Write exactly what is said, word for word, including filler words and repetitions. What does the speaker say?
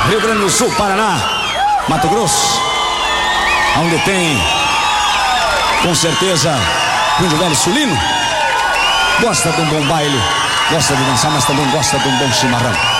Rio Grande do Sul, Paraná, Mato Grosso, onde tem, com certeza, o índio velho sulino, gosta de um bom baile, gosta de dançar, mas também gosta de um bom chimarrão.